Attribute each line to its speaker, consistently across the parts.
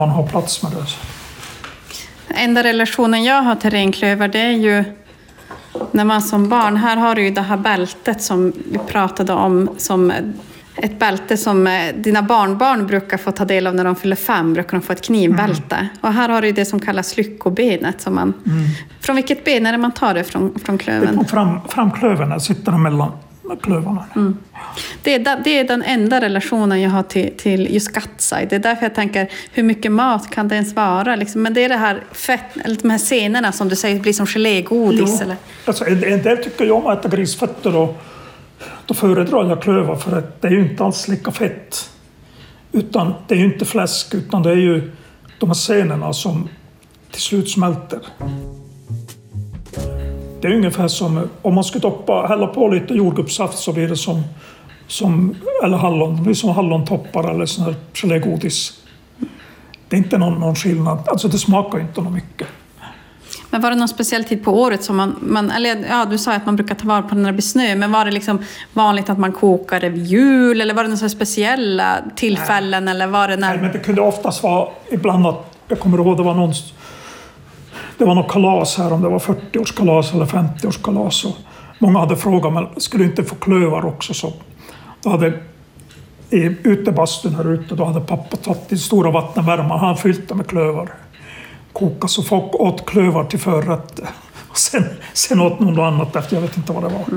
Speaker 1: man har plats med det.
Speaker 2: Enda relationen jag har till renklöver, det är ju när man som barn, här har du ju det här bältet som vi pratade om, som ett bälte som dina barnbarn brukar få ta del av när de fyller 5, brukar de få ett knivbälte. Och här har du det som kallas lyckobenet. Som man, från vilket ben är det man tar det från klöven?
Speaker 1: Det är på framklöven, sitter de mellan klövarna.
Speaker 2: Det är den enda relationen jag har till just Gutside. Det är därför jag tänker, hur mycket mat kan det ens vara? Liksom? Men det är det här fett, eller de här scenerna som du säger blir som gelégodis. Eller?
Speaker 1: Alltså, en del tycker jag om att äta grisfötter och då föredrar jag klövar för att det är ju inte alls lika fett. Utan det är ju inte fläsk, utan det är ju de här scenerna som till slut smälter. Det är ungefär som om man skulle hälla på lite jordgubbssaft så blir det som eller hallon, det blir som hallontoppar eller sån här gelégodis. Det är inte någon skillnad, alltså det smakar inte något mycket.
Speaker 2: Men var det någon speciell tid på året som du sa att man brukar ta vara på när det blir snö, men var det liksom vanligt att man kokade vid jul, eller var det några speciella tillfällen? Nej. Eller var det när...
Speaker 1: Nej, men det kunde oftast vara ibland att, jag kommer ihåg det var något kalas här, om det var 40-årskalas eller 50-årskalas, och många hade frågat, men skulle inte få klövar också, så då hade i utebastun här ute, då hade pappa tagit i stora vattenvärmar, han fyllt med klövar. Koka, så folk åt klövar till förrätt. Och sen åt något annat efter, jag vet inte vad det var.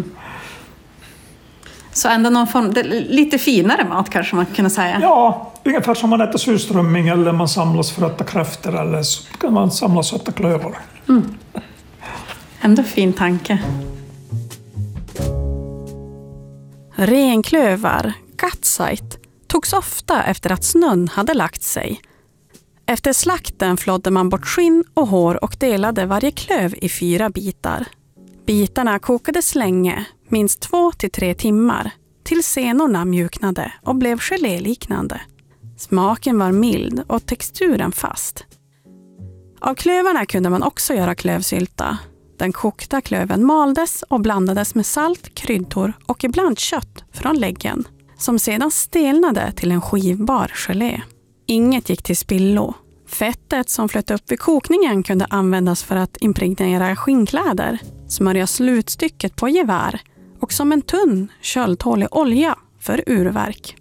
Speaker 2: Så ändå någon form, lite finare mat kanske man kan säga?
Speaker 1: Ja, ungefär som man äter surströmming eller man samlas för att äta kräftor eller så kan man samlas och äta klövar.
Speaker 2: Ändå fin tanke. Renklövar, Gutside, togs ofta efter att snön hade lagt sig. Efter slakten flådde man bort skinn och hår och delade varje klöv i 4 bitar. Bitarna kokades länge, minst 2 till 3 timmar, till senorna mjuknade och blev geléliknande. Smaken var mild och texturen fast. Av klövarna kunde man också göra klövsylta. Den kokta klöven maldes och blandades med salt, kryddor och ibland kött från läggen, som sedan stelnade till en skivbar gelé. Inget gick till spillo. Fettet som flöt upp vid kokningen kunde användas för att impregnera skinnkläder, smörja slutstycket på gevär och som en tunn, köldtålig olja för urverk.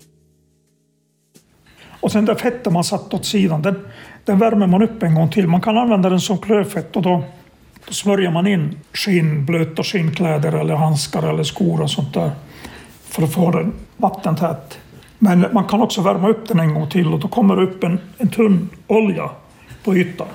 Speaker 2: Och
Speaker 1: sen det fettet man satt åt sidan, den värmer man upp en gång till. Man kan använda den som klövfett och då smörjer man in blöta skinnkläder eller handskar eller skor och sånt där för att få den vattentät. Men man kan också värma upp den en gång till och då kommer det upp en tunn olja på ytan.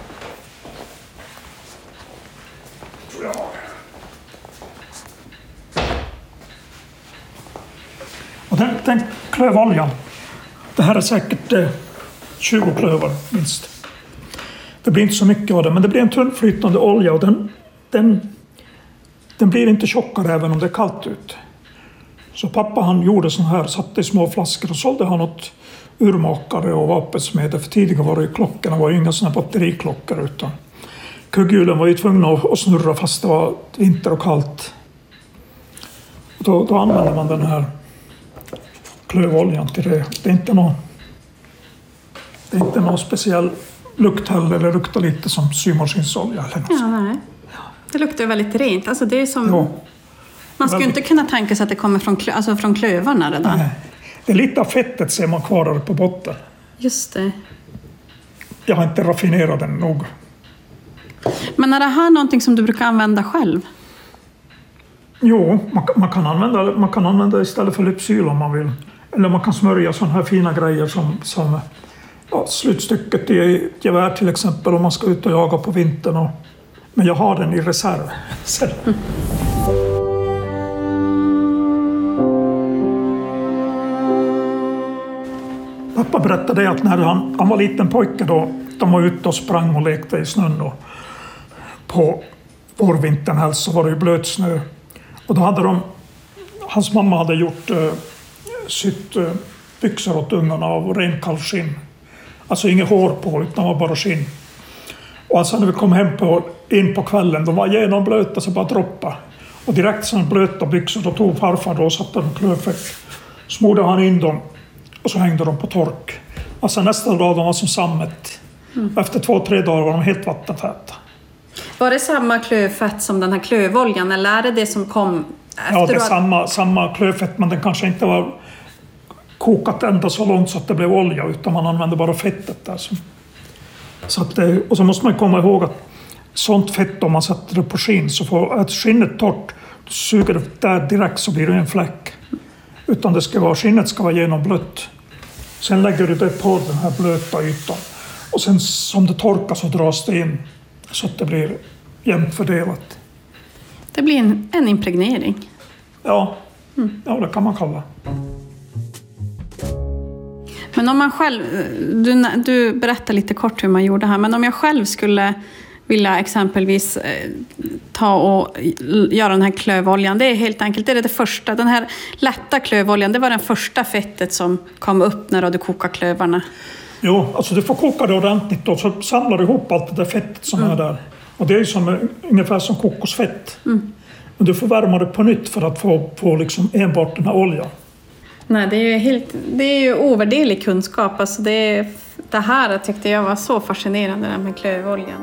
Speaker 1: Och den klövoljan, det här är säkert 20 klövar minst. Det blir inte så mycket av det, men det blir en tunnflytande olja och den blir inte tjockare även om det är kallt ut. Så pappa han gjorde sån här, satte i små flaskor och sålde han åt urmakare och vapensmeder. För tidigare var det ju klockorna, var ju inga såna batteriklockor utan kugghjulen var ju tvungna att snurra fast det var vinter och kallt. Och då använder man den här klövoljan till det. Det är inte någon speciell lukt heller, eller luktar lite som symaskinsolja eller något.
Speaker 2: Ja, nej. Det luktar väldigt rent. Alltså det är som... Ja. Man skulle inte kunna tänka sig att det kommer från klövarna redan. Nej.
Speaker 1: Det är lite av fettet ser man kvar på botten.
Speaker 2: Just det.
Speaker 1: Jag har inte raffinerat den nog.
Speaker 2: Men är det här någonting som du brukar använda själv?
Speaker 1: Jo, man kan använda istället för Lypsyl om man vill. Eller man kan smörja sådana här fina grejer som slutstycket i ett gevär till exempel om man ska ut och jaga på vintern. Men jag har den i reserv. Pappa berättade att när han var liten pojke då, de var ute och sprang och lekte i snön då, på vårvintern helst så var det ju blöt snö. Och då hans mamma hade sytt byxor åt ungarna av renkalvskinn. Alltså inget hår på utan var bara skinn. Och alltså när vi kom hem in på kvällen, de var genomblöta så bara droppa. Och direkt så blöta byxor då tog farfar då och satte dem klövfett. Smorde han in dem och så hängde de på tork. Alltså nästa dag de var som sammet. Efter 2-3 dagar var de helt vattentäta.
Speaker 2: Var det samma klövfett som den här klövoljan eller är det som kom efter?
Speaker 1: Ja, det är samma klövfett, men den kanske inte var kokat ända så långt så att det blev olja, utan man använde bara fettet där. Så att och så måste man komma ihåg att sånt fett, om man sätter det på skinn, så får att skinnet torrt, då suger det där direkt så blir det en fläck. Utan skinnet ska vara genomblött. Sen lägger du det på den här blöta ytan. Och sen som det torkar så dras det in så att det blir jämnt fördelat.
Speaker 2: Det blir en impregnering.
Speaker 1: Ja, ja, det kan man kalla.
Speaker 2: Men om man själv, du berättar lite kort hur man gjorde här, men om jag själv skulle vilja exempelvis ta och göra den här klövoljan, det är helt enkelt det första, den här lätta klövoljan, det var den första fettet som kom upp när du kokade klövarna.
Speaker 1: Jo, alltså du får koka det ordentligt och så samlar du ihop allt det där fettet som är där. Och det är ju ungefär som kokosfett. Men du får värma det på nytt för att få liksom enbart den här oljan.
Speaker 2: Nej, det är ju ovärderlig kunskap. Alltså det här tyckte jag var så fascinerande, det här med klövoljan.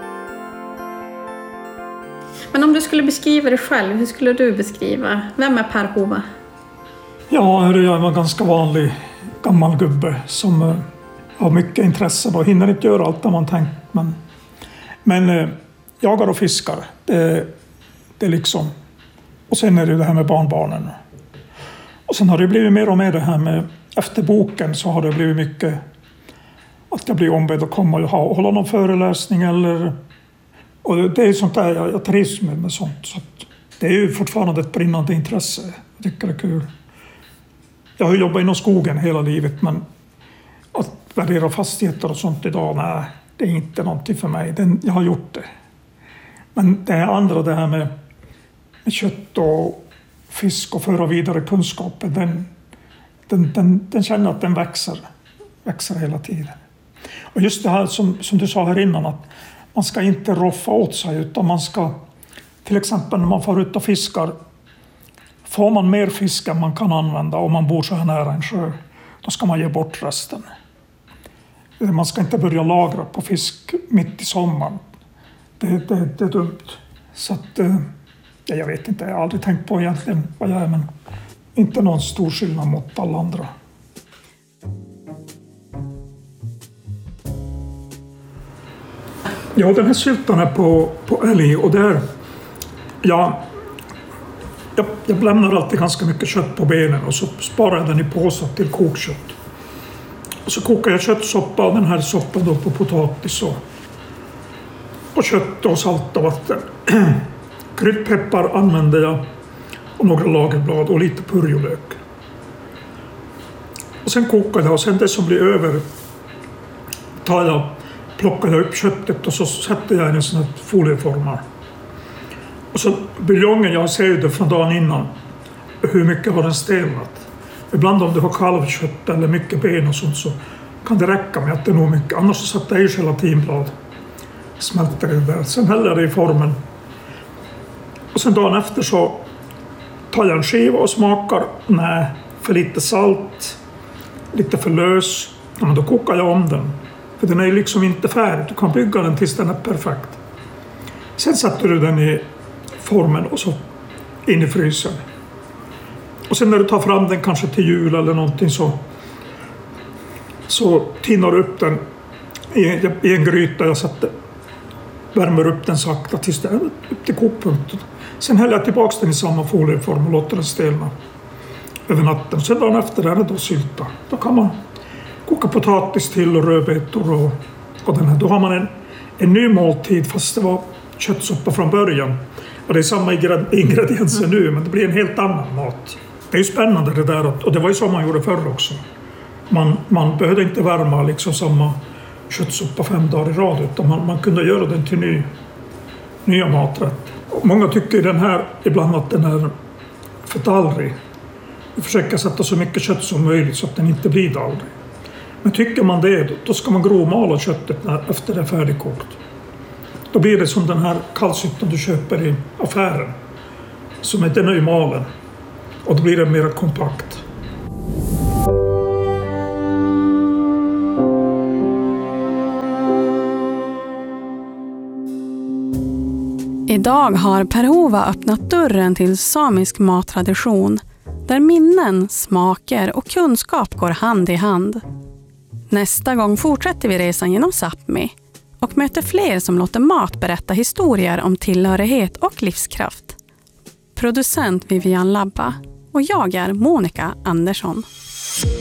Speaker 2: Men om du skulle beskriva dig själv, hur skulle du beskriva? Vem är Per Hova?
Speaker 1: Ja, jag är en ganska vanlig gammal gubbe som har mycket intresse och hinner inte göra allt man tänkt. Men jagar och fiskar, det är liksom... Och sen är det här med barnbarnen. Och sen har det blivit mer och mer det här med... Efter boken så har det blivit mycket att jag blir ombedd att komma och hålla någon föreläsning eller... Och det är sånt där, jag trivs med sånt. Så det är ju fortfarande ett brinnande intresse. Jag tycker det är kul. Jag har jobbat inom skogen hela livet, men att värdera fastigheter och sånt idag, nej, det är inte någonting för mig. Jag har gjort det. Men det andra, det här med kött och fisk och föra vidare kunskapen, den känner att den växer hela tiden. Och just det här som du sa här innan, att man ska inte roffa åt sig, utan man ska, till exempel när man får ut och fiskar, får man mer fisk än man kan använda om man bor så här nära en sjö, då ska man ge bort resten. Man ska inte börja lagra på fisk mitt i sommaren. Det är dumt. Så att, jag vet inte, jag har aldrig tänkt på egentligen vad jag är, men inte någon stor skillnad mot alla andra. Ja, den här syltan är på älg och där, jag lämnar alltid ganska mycket kött på benen och så sparar jag den i påsar till kokkött. Och så kokar jag köttsoppa och den här soppan då på potatis och kött och salt och vatten. Kryddpeppar använder jag och några lagerblad och lite purjolök. Och sen kokar jag och sen det som blir över plockar jag upp köttet och så sätter jag i en sån här folieformar. Och så buljongen, jag ser ju det från dagen innan, hur mycket har den stelnat. Ibland om du har kalvkött eller mycket ben och sånt så kan det räcka med att det är nog mycket. Annars så sätter jag i gelatinblad, smälter det där. Sen häller jag det i formen. Och sen dagen efter så tar jag en skiva och smakar. Nej, för lite salt, lite för lös. Ja, men då kokar jag om den. För den är ju liksom inte färdig. Du kan bygga den tills den är perfekt. Sen sätter du den i formen och så in i frysen. Och sen när du tar fram den kanske till jul eller någonting så tinnar du upp den i en gryta. Jag värmer upp den sakta tills det är upp till kokpunkten. Sen häller jag tillbaka den i samma folieform och låter den stelna över natten. Sen dagen efter är det då sylta. Då kan man koka potatis till och rödbetor och den här. Då har man en ny måltid fast det var köttsoppa från början. Och det är samma ingredienser nu, men det blir en helt annan mat. Det är ju spännande det där, och det var ju så man gjorde förr också. Man behövde inte värma liksom samma köttsoppa 5 dagar i rad, utan man kunde göra den till nya maträtt. Många tycker den här ibland att den är för dallrig. Vi försöker sätta så mycket kött som möjligt så att den inte blir dallrig. Men tycker man det, då ska man grovmala köttet efter det är färdigkokt. Då blir det som den här kallsyltan du köper i affären. Som inte är nöjmalen. Och då blir det mer kompakt.
Speaker 2: Idag har Per-Hova öppnat dörren till samisk mattradition där minnen, smaker och kunskap går hand i hand. Nästa gång fortsätter vi resan genom Sápmi och möter fler som låter mat berätta historier om tillhörighet och livskraft. Producent Vivian Labba och jag är Monica Andersson.